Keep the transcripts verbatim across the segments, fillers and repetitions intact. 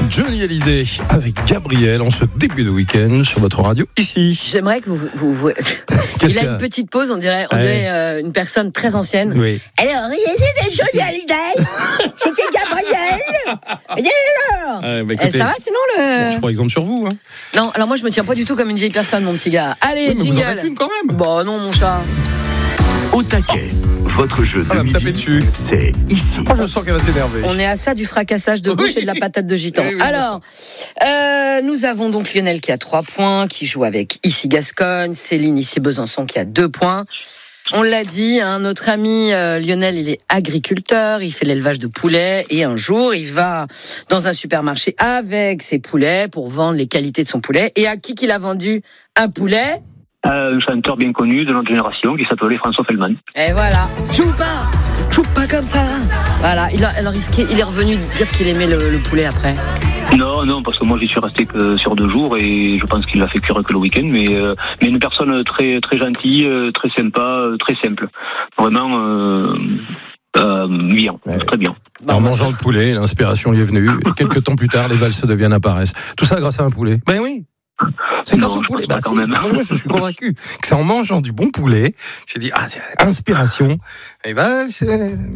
Johnny Hallyday avec Gabriel en ce début de week-end sur votre radio ici. J'aimerais que vous... vous, vous... Il a une petite pause, on dirait, on dirait ouais. euh, une personne très ancienne. Oui. Alors, c'était Johnny Hallyday, c'était Gabriel. Alors. Euh, bah, écoutez, ça va sinon le... Je prends exemple sur vous. Hein. Non, alors moi je me tiens pas du tout comme une vieille personne, mon petit gars. Allez, oui, jingle. Vous en êtes une quand même. Bon, non, mon chat. Au taquet, votre jeu de ah, midi, dessus. c'est ici. Oh, je sens qu'elle va s'énerver. On est à ça du fracassage de bouche oui. et de la patate de gitan. Oui, oui, Alors, euh, nous avons donc Lionel qui a trois points, qui joue avec ici Gascogne, Céline ici Besançon qui a deux points. On l'a dit, hein, notre ami euh, Lionel, il est agriculteur, il fait l'élevage de poulets et un jour, il va dans un supermarché avec ses poulets pour vendre les qualités de son poulet. Et à qui qu'il a vendu un poulet ? Un chanteur bien connu de notre génération qui s'appelait François Feldman. Et voilà, joue pas, joue pas comme ça. Voilà, il a, alors il est revenu dire qu'il aimait le, le poulet après. Non, non, parce que moi j'y suis resté que sur deux jours et je pense qu'il l'a fait cuire que le week-end, mais euh, mais une personne très très gentille, très sympa, très simple, vraiment euh, euh, bien, ouais. Très bien. En bah, mangeant le poulet, l'inspiration lui est venue. Et quelques temps plus tard, les valses deviennent apparaissent. Tout ça grâce à un poulet. Ben oui. C'est grâce au poulet. Bah, quand si, même. Moi, je suis convaincu que c'est en mangeant du bon poulet. J'ai dit, ah, c'est inspiration. Et ben, c'est...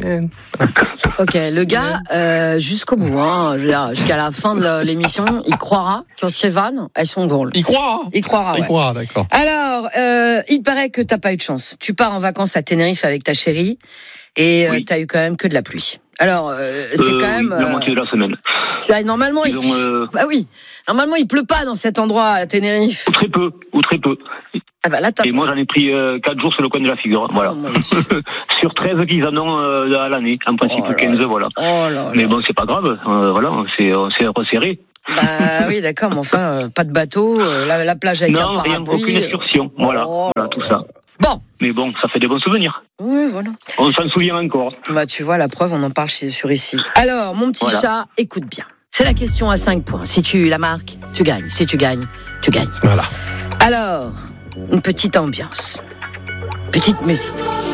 Ok, le gars, euh, jusqu'au bout, hein, je veux dire, jusqu'à la fin de l'émission, il croira que ces vannes, elles sont drôles. Il croira. Il croira, ouais. Il croira, d'accord. Alors, euh, il paraît que t'as pas eu de chance. Tu pars en vacances à Tenerife avec ta chérie et oui. euh, t'as eu quand même que de la pluie. Alors, euh, c'est euh, quand même... La moitié de la semaine. C'est, normalement, il... Ont, euh... Bah oui, normalement, il pleut pas dans cet endroit à Tenerife. Ou très peu, ou très peu. Ah bah là, t'as... Et moi, j'en ai pris euh, quatre jours sur le coin de la figure, voilà. Oh, sur treize qu'ils en ont euh, à l'année, en principe oh quinze, voilà. Oh là là. Mais bon, c'est pas grave, euh, voilà, c'est, c'est resserré. Bah oui, d'accord, mais enfin, euh, pas de bateau, euh, la, la plage avec non, un parapluie. Non, rien, aucune excursion, voilà, oh voilà, tout ça. Bon. Mais bon, ça fait des bons souvenirs. Oui, voilà. On s'en souvient encore. Bah, tu vois, la preuve, on en parle sur ici. Alors, mon petit voilà. chat, écoute bien. C'est la question à cinq points. Si tu la marques, tu gagnes. Si tu gagnes, tu gagnes. Voilà. Alors, une petite ambiance. Petite musique.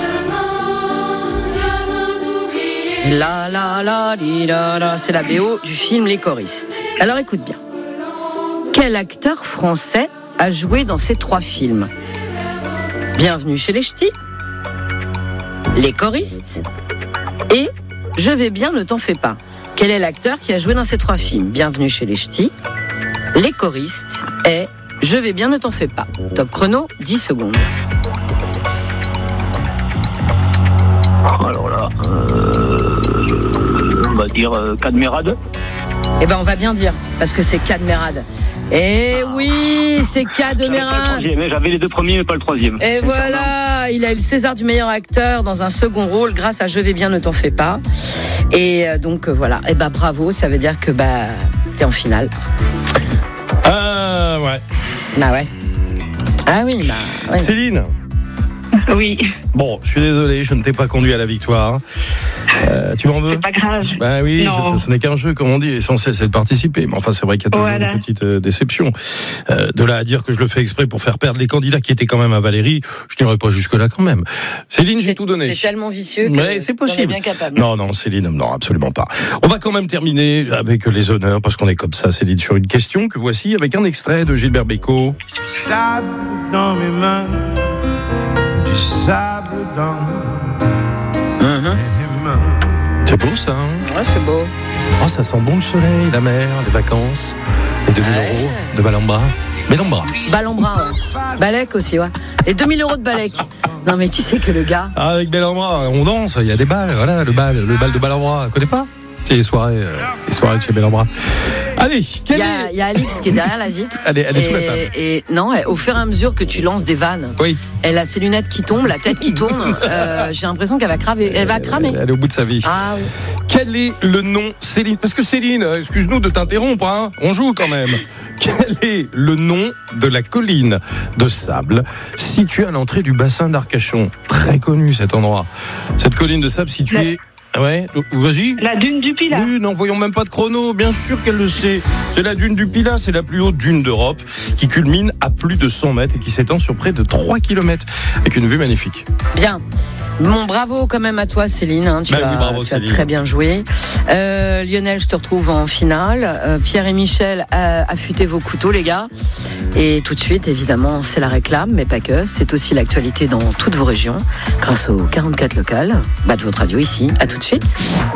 La la la li la la. C'est la B O du film Les Choristes. Alors, écoute bien. Quel acteur français a joué dans ces trois films ? Bienvenue chez les Ch'tis, Les Choristes et Je vais bien, ne t'en fais pas. Quel est l'acteur qui a joué dans ces trois films ? Bienvenue chez les Ch'tis, Les Choristes et Je vais bien, ne t'en fais pas. Top chrono, dix secondes. Alors là, euh, on va dire euh, Cadmerade. Eh ben on va bien dire, parce que c'est Cadmerade. Eh oui, c'est Cadmerade. J'avais les deux premiers, mais pas le troisième. Et voilà, il a eu le César du meilleur acteur dans un second rôle grâce à Je vais bien, ne t'en fais pas. Et donc voilà, et bah bravo, ça veut dire que bah t'es en finale. Ah euh, ouais. Ah ouais. Ah oui, bah. Ouais. Céline. Oui. Bon, je suis désolé, je ne t'ai pas conduit à la victoire. Euh, tu m'en veux ? C'est pas grave. Bah oui, ce, ce n'est qu'un jeu, comme on dit, l'essentiel c'est de participer. Mais enfin, c'est vrai qu'il y a toujours voilà. une petite euh, déception. Euh, de là à dire que je le fais exprès pour faire perdre les candidats qui étaient quand même à Valérie, je n'irai pas jusque-là quand même. Céline, j'ai c'est, tout donné. C'est tellement vicieux que mais c'est possible. Bien capable. Non, non, Céline, non, absolument pas. On va quand même terminer avec les honneurs, parce qu'on est comme ça, Céline, sur une question que voici avec un extrait de Gilbert Bécaud. Sable dans mes mains, du sable dans mmh. mes mains. C'est beau ça, hein ? Ouais, c'est beau. Oh, ça sent bon le soleil, la mer, les vacances, les deux mille ouais. euros de Balambra. Balambra. Balambra, ouais. Balek aussi, ouais. Les deux mille euros de Balek. Non, mais tu sais que le gars. Ah, avec Balambra, on danse, il y a des balles, voilà, le bal, le bal de Balambra. Tu connais pas ? C'est les soirées, euh, les soirées de chez Balambra. Allez, il y, est... y a Alix qui est derrière la vitre. Elle est, elle est et, sous la table. Et non, au fur et à mesure que tu lances des vannes, oui. Elle a ses lunettes qui tombent, la tête qui tourne. Euh, j'ai l'impression qu'elle va cramer. Elle va cramer. Elle est au bout de sa vie. Ah, oui. Quel est le nom, Céline ? Parce que Céline, excuse-nous de t'interrompre, hein, on joue quand même. Quel est le nom de la colline de sable située à l'entrée du bassin d'Arcachon ? Très connu cet endroit. Cette colline de sable située. La... Ouais, vas-y. La dune du Pilat. Oui, n'en voyons même pas de chrono, bien sûr qu'elle le sait. C'est la dune du Pilat, c'est la plus haute dune d'Europe, qui culmine à plus de cent mètres et qui s'étend sur près de trois kilomètres, avec une vue magnifique. Bien. Bon, bravo quand même à toi, Céline. Hein, tu bah as, oui, bravo, tu Céline. as très bien joué. Euh, Lionel, je te retrouve en finale. Euh, Pierre et Michel, euh, affûtez vos couteaux, les gars. Et tout de suite, évidemment, c'est la réclame, mais pas que. C'est aussi l'actualité dans toutes vos régions, grâce aux quarante-quatre locales. Bah, de votre radio ici. À tout de suite.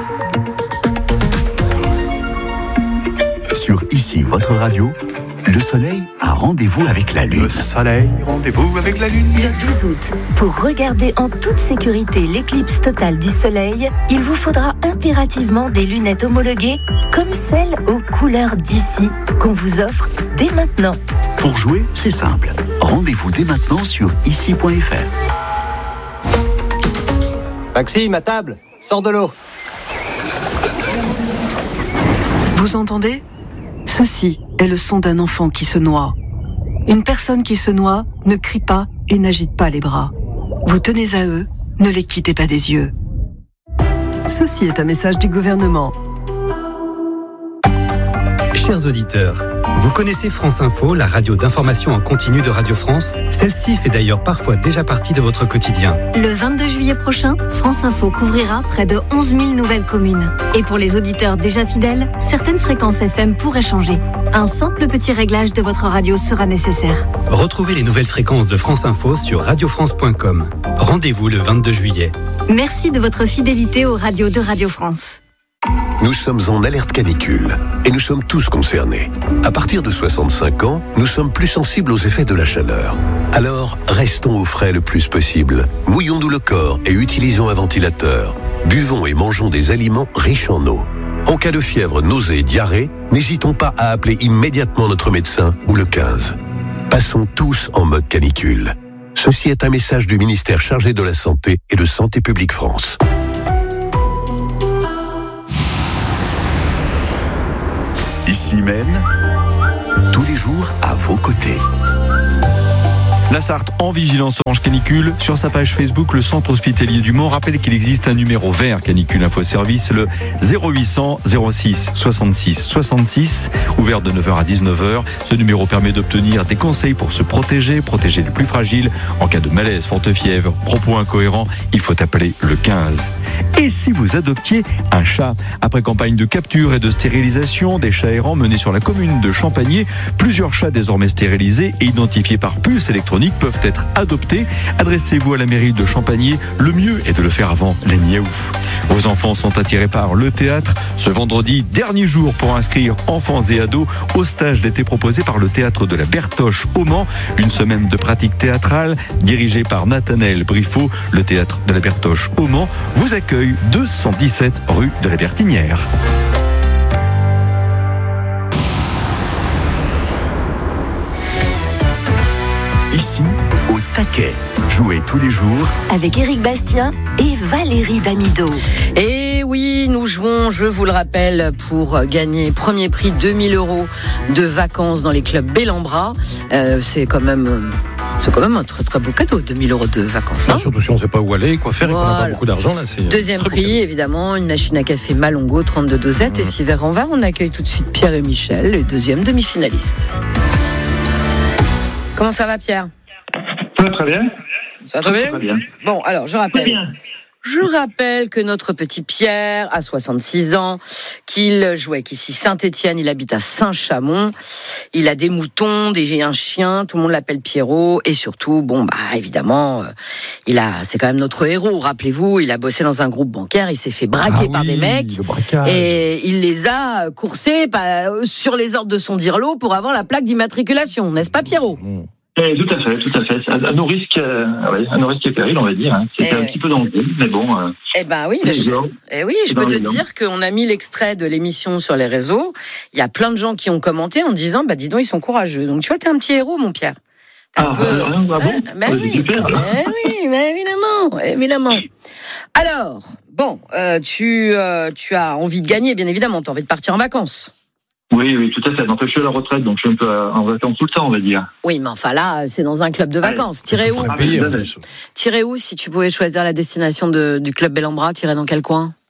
Sur Ici, votre radio, le soleil a rendez-vous avec la lune. Le soleil, rendez-vous avec la lune. Le douze août, pour regarder en toute sécurité l'éclipse totale du soleil, il vous faudra impérativement des lunettes homologuées comme celles aux couleurs d'ici qu'on vous offre dès maintenant. Pour jouer, c'est simple. Rendez-vous dès maintenant sur ici point f r. Maxime, à table, sors de l'eau. Vous entendez ? Ceci est le son d'un enfant qui se noie. Une personne qui se noie ne crie pas et n'agite pas les bras. Vous tenez à eux, ne les quittez pas des yeux. Ceci est un message du gouvernement. Chers auditeurs, vous connaissez France Info, la radio d'information en continu de Radio France ? Celle-ci fait d'ailleurs parfois déjà partie de votre quotidien. Le vingt-deux juillet prochain, France Info couvrira près de onze mille nouvelles communes. Et pour les auditeurs déjà fidèles, certaines fréquences F M pourraient changer. Un simple petit réglage de votre radio sera nécessaire. Retrouvez les nouvelles fréquences de France Info sur radio france point com. Rendez-vous le vingt-deux juillet. Merci de votre fidélité aux radios de Radio France. Nous sommes en alerte canicule et nous sommes tous concernés. À partir de soixante-cinq ans, nous sommes plus sensibles aux effets de la chaleur. Alors, restons au frais le plus possible. Mouillons-nous le corps et utilisons un ventilateur. Buvons et mangeons des aliments riches en eau. En cas de fièvre, nausée et diarrhée, n'hésitons pas à appeler immédiatement notre médecin ou le quinze. Passons tous en mode canicule. Ceci est un message du ministère chargé de la Santé et de Santé publique France. Ici même, tous les jours à vos côtés. La Sarthe en vigilance orange canicule. Sur sa page Facebook, le centre hospitalier du Mans rappelle qu'il existe un numéro vert canicule info service, le zéro huit cents zéro six soixante-six soixante-six, ouvert de neuf heures à dix-neuf heures. Ce numéro permet d'obtenir des conseils pour se protéger, protéger les plus fragiles. En cas de malaise, forte fièvre, propos incohérents, il faut appeler le quinze. Et si vous adoptiez un chat ? Après campagne de capture et de stérilisation des chats errants menée sur la commune de Champagné, plusieurs chats désormais stérilisés et identifiés par puce électronique peuvent être adoptés. Adressez-vous à la mairie de Champagné. Le mieux est de le faire avant les miaou. Vos enfants sont attirés par le théâtre. Ce vendredi, dernier jour pour inscrire enfants et ados au stage d'été proposé par le théâtre de la Bertoche au Mans. Une semaine de pratique théâtrale dirigée par Nathanaël Briffaut. Le théâtre de la Bertoche au Mans vous accueille deux cent dix-sept rue de la Bertinière. Ici, au taquet. Jouez tous les jours avec Éric Bastien et Valérie Damido. Et oui, nous jouons, je vous le rappelle, pour gagner premier prix deux mille euros de vacances dans les clubs Bellambra. Euh, c'est quand même... C'est quand même un très très beau cadeau, deux mille euros de vacances. Hein, surtout si on ne sait pas où aller, quoi faire voilà. Et qu'on n'a pas beaucoup d'argent. Là, c'est Deuxième prix, évidemment, une machine à café Malongo, trente-deux dosettes. Mmh. Et si vers en va, on accueille tout de suite Pierre et Michel, les deuxièmes demi-finalistes. Comment ça va, Pierre ? Ça va très bien. Ça va très bien ? Très bien. Bon, alors, je rappelle... Je rappelle que notre petit Pierre a soixante-six ans, qu'il jouait qu'ici Saint-Étienne, il habite à Saint-Chamond, il a des moutons, des, un chien, tout le monde l'appelle Pierrot, et surtout, bon, bah, évidemment, euh, il a, c'est quand même notre héros, rappelez-vous, il a bossé dans un groupe bancaire, il s'est fait braquer ah par oui, des mecs, et il les a coursés bah, sur les ordres de son dirlo pour avoir la plaque d'immatriculation, n'est-ce pas Pierrot ? mmh. Eh, tout à fait, tout à fait. À, à nos risques, euh, ouais, à nos risques et périls, on va dire. Hein. C'était eh un ouais. petit peu dangereux, mais bon. Euh, eh ben oui, mais je, eh oui, je peux te dire qu'on a mis l'extrait de l'émission sur les réseaux. Il y a plein de gens qui ont commenté en disant, bah dis donc, ils sont courageux. Donc tu vois, t'es un petit héros, mon Pierre. Ah, peu... ah, ah bon ah, bah oui, super, eh oui, mais évidemment, évidemment. Alors, bon, euh, tu, euh, tu as envie de gagner, bien évidemment. Tu as envie de partir en vacances. Oui, oui, tout à fait. Donc, je suis à la retraite, donc je suis un peu en vacances tout le temps, on va dire. Oui, mais enfin là, c'est dans un club de vacances. Tirez où ah, payer, Tirez où si tu pouvais choisir la destination de, du club Bellambra? Tirez dans quel coin?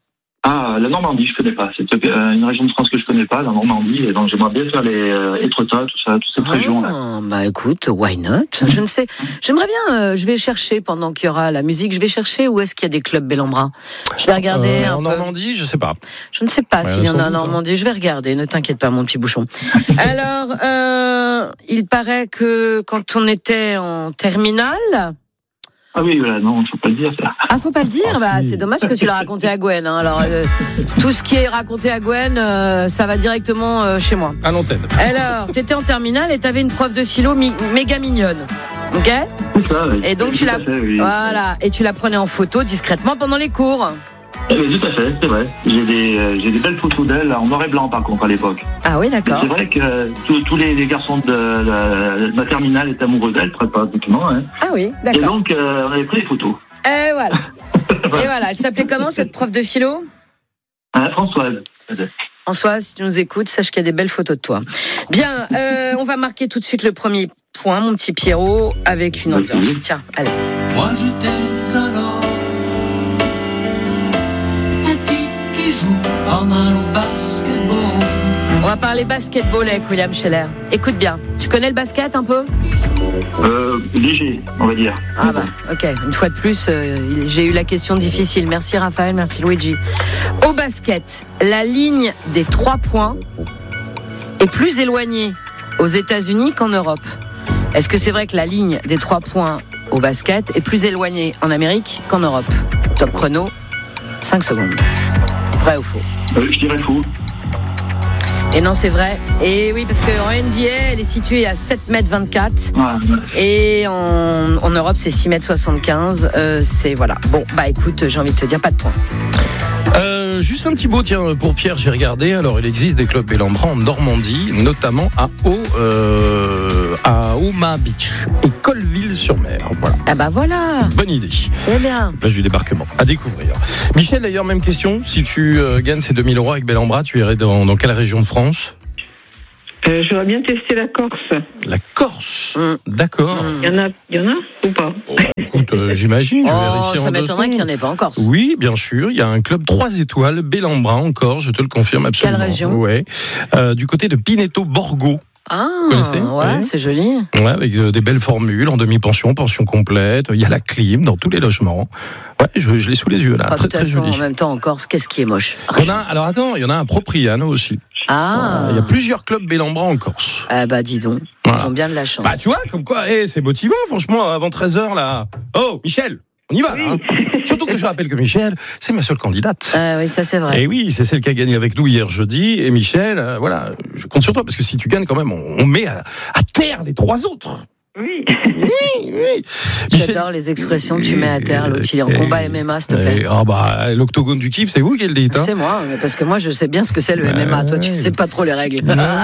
Ah, la Normandie, je connais pas. C'est euh, une région de France que je connais pas, la Normandie. Et donc, j'aimerais bien faire les euh, Étretat, tout ça, toute cette ah, région-là. Bah écoute, why not? Je ne sais. J'aimerais bien. Euh, je vais chercher pendant qu'il y aura la musique. Je vais chercher où est-ce qu'il y a des clubs Bellambra. Je vais regarder. Euh, un en peu. Normandie, je sais pas. Je ne sais pas ouais, s'il y en a en doute, Normandie. hein. Je vais regarder. Ne t'inquiète pas, mon petit bouchon. Alors, euh, il paraît que quand on était en terminale. Ah oui, voilà, non, faut pas le dire, ça. Ah, faut pas le dire? Ah, bah, si. c'est dommage que tu l'as raconté à Gwen, hein. Alors, euh, tout ce qui est raconté à Gwen, euh, ça va directement euh, chez moi. À l'antenne. Alors, t'étais en terminale et t'avais une prof de philo mi- méga mignonne. Ok? C'est ça, oui. Et donc, Tout tu la, à fait, oui. voilà. Et tu la prenais en photo discrètement pendant les cours. Eh bien, tout à fait, c'est vrai. J'ai des, euh, j'ai des belles photos d'elle, en noir et blanc, par contre, à l'époque. Ah oui, d'accord. C'est vrai que euh, tous, tous les, les garçons de, de, de ma terminale étaient amoureux d'elle, très pratiquement. Hein. Ah oui, Et d'accord. donc, euh, on avait pris des photos. Et voilà. Et voilà. Elle s'appelait comment, cette prof de philo? Ah, Françoise. Françoise, si tu nous écoutes, sache qu'il y a des belles photos de toi. Bien, euh, on va marquer tout de suite le premier point, mon petit Pierrot, avec une ambiance. Tiens, allez. Moi j'étais alors un type qui joue pas mal au basketball. On va parler basketball avec William Scheller. Écoute bien, tu connais le basket un peu? Euh, léger, on va dire. Ah bah, ok. Une fois de plus, euh, j'ai eu la question difficile. Merci Raphaël, merci Luigi. Au basket, la ligne des trois points est plus éloignée aux États-Unis qu'en Europe. Est-ce que c'est vrai que la ligne des trois points au basket est plus éloignée en Amérique qu'en Europe? Top chrono, cinq secondes. Vrai ou faux? Euh, je dirais faux. Et non, c'est vrai. Et oui, parce qu'en N B A, elle est située à sept mètres vingt-quatre. Ouais. Et en, en Europe, c'est six mètres soixante-quinze. Euh, c'est voilà. Bon, bah écoute, j'ai envie de te dire, pas de points. Euh, juste un petit mot, tiens, pour Pierre, j'ai regardé. Alors, il existe des clubs Bellambra en Normandie, notamment à Haut, euh, à Omaha Beach et Colville-sur-Mer. Voilà. Ah bah voilà. Bonne idée. Très bien. Plage du débarquement, à découvrir. Michel, d'ailleurs, même question. Si tu euh, gagnes ces deux mille euros avec Bellambra, tu irais dans, dans quelle région de France? Euh, J'aurais bien testé la Corse. La Corse, mmh. D'accord. Il y en a, il y en a ou pas? Oh, bah, écoute, euh, j'imagine, je vais oh, vérifier en ça m'étonnerait qu'il n'y en ait pas en Corse. Oui, bien sûr, il y a un club trois étoiles, Bellambra en Corse, je te le confirme absolument. Quelle région? Ouais, euh, du côté de Pineto-Borgo. Ah, vous connaissez? ouais, ouais, c'est joli. Ouais, avec euh, des belles formules en demi-pension, pension complète. Il y a la clim dans tous les logements. Ouais, je, je l'ai sous les yeux là, enfin, très de toute très façon, joli. en même temps, en Corse, qu'est-ce qui est moche? Il y en a, alors attends, il y en a un Propriano aussi. Ah. Il y a plusieurs clubs Bellambra en Corse. Ah bah dis donc, voilà. Ils ont bien de la chance. Bah tu vois, comme quoi, hey, c'est motivant franchement, avant treize heures là. Oh, Michel, on y va là. Hein. Surtout que je rappelle que Michel, c'est ma seule candidate. Ah oui, ça c'est vrai. Et oui, c'est celle qui a gagné avec nous hier jeudi. Et Michel, euh, voilà, je compte sur toi, parce que si tu gagnes quand même, on, on met à, à terre les trois autres. Oui. Oui, oui. J'adore les expressions que tu mets à terre. L'autre, il est en combat M M A, s'il te plaît. Ah bah, l'octogone du kiff, c'est vous qui le dites. Hein. C'est moi, parce que moi, je sais bien ce que c'est le M M A. Toi, tu sais pas trop les règles.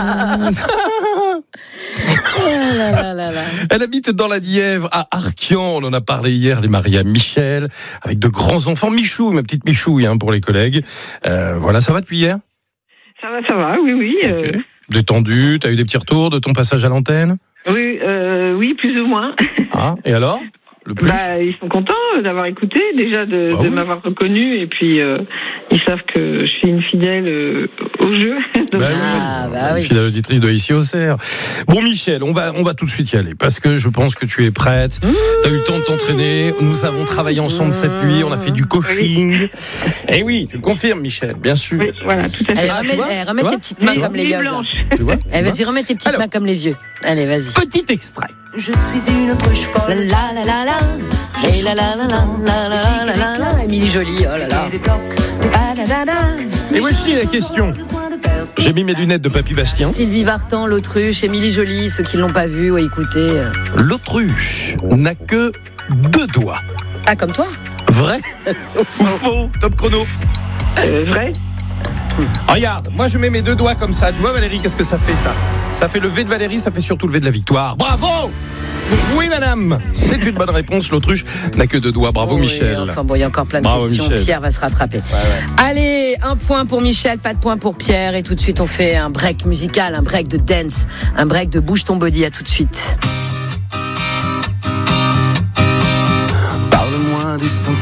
là, là, là, là. Elle habite dans la Nièvre, à Arquian. On en a parlé hier, les mariés à Michel, avec de grands enfants. Michou, ma petite Michouille, hein, pour les collègues. Euh, voilà, ça va depuis hier? Ça va, ça va, oui, oui. Okay. Euh... Détendu, t'as eu des petits retours de ton passage à l'antenne? Oui, euh, oui, plus ou moins. Ah, et alors? Le plus? Bah, ils sont contents d'avoir écouté, déjà de, ah de oui. m'avoir reconnu, et puis euh, ils savent que je suis une fidèle euh, au jeu. Bah oui, ah, bah oui. Fidèle auditrice de Ici au Cerf. Bon Michel, on va, on va tout de suite y aller, parce que je pense que tu es prête. Mmh. Tu as eu le temps de t'entraîner, nous avons travaillé ensemble mmh. cette nuit, on a fait du coaching. Oui. Et oui, tu le confirmes Michel, bien sûr. Oui, voilà, tout à fait. Allez, remets, ah, eh, remets tes petites mains comme les vieux. Tu vois? Eh, vas-y, remets tes petites Alors, mains comme les vieux. Allez, vas-y. Petit extrait. Je suis une autruche folle. La la la la. Et la la la la la la la la la. Émilie Jolie, oh là là. Et voici la question. J'ai mis mes lunettes de Papy Bastien. Sylvie Vartan, l'autruche, Émilie Jolie, ceux qui ne l'ont pas vu ou écouté. L'autruche n'a que deux doigts. Ah, comme toi? Vrai ou faux? Top chrono. Euh, vrai. Regarde, moi je mets mes deux doigts comme ça. Tu vois Valérie, qu'est-ce que ça fait ça? Ça fait le V de Valérie, ça fait surtout le V de la victoire. Bravo! Oui madame, c'est une bonne réponse. L'autruche n'a que deux doigts. Bravo oui, Michel. Enfin bon, il y a encore plein de Bravo, questions. Michel. Pierre va se rattraper. Ouais, ouais. Allez, un point pour Michel, pas de point pour Pierre. Et tout de suite, on fait un break musical, un break de dance, un break de bouge ton body. À tout de suite. Parle-moi des